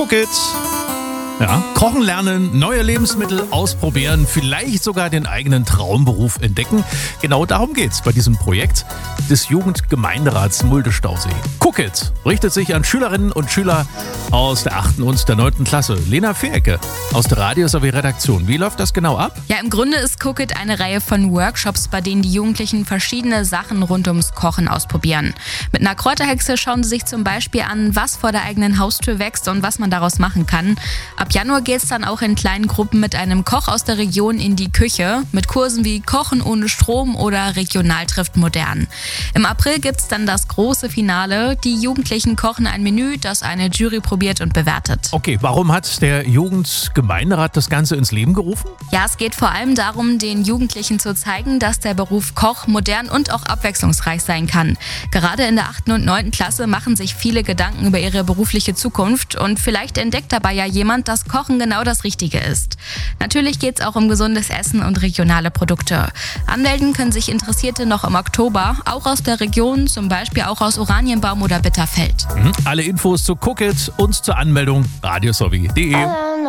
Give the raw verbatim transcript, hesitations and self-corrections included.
Cookit. Ja, kochen lernen, neue Lebensmittel ausprobieren, vielleicht sogar den eigenen Traumberuf entdecken. Genau darum geht's bei diesem Projekt des Jugendgemeinderats Mulde-Stausee. Cookit richtet sich an Schülerinnen und Schüler aus der achten und der neunten Klasse. Lena Feecke aus der Radio sowie Redaktion. Wie läuft das genau ab? Ja, im Grunde ist Cookit eine Reihe von Workshops, bei denen die Jugendlichen verschiedene Sachen rund ums Kochen ausprobieren. Mit einer Kräuterhexe schauen sie sich zum Beispiel an, was vor der eigenen Haustür wächst und was man daraus machen kann. Ab Januar geht es dann auch in kleinen Gruppen mit einem Koch aus der Region in die Küche, mit Kursen wie Kochen ohne Strom oder Regional trifft modern. Im April gibt es dann das große Finale. Die Jugendlichen kochen ein Menü, das eine Jury probiert und bewertet. Okay, warum hat der Jugendgemeinderat das Ganze ins Leben gerufen? Ja, es geht vor allem darum, den Jugendlichen zu zeigen, dass der Beruf Koch modern und auch abwechslungsreich sein kann. Gerade in der achten und neunten Klasse machen sich viele Gedanken über ihre berufliche Zukunft und vielleicht entdeckt dabei ja jemand, dass Kochen genau das Richtige ist. Natürlich geht es auch um gesundes Essen und regionale Produkte. Anmelden können sich Interessierte noch im Oktober, auch aus der Region, zum Beispiel auch aus Oranienbaum oder Bitterfeld. Mhm. Alle Infos zu Cookit und zur Anmeldung radiosowie punkt de.